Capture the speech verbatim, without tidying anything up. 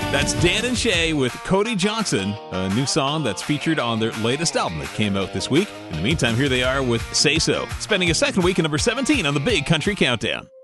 That's Dan and Shay with Cody Johnson, a new song that's featured on their latest album that came out this week. In the meantime, here they are with Say So, spending a second week at number seventeen on the Big Country Countdown.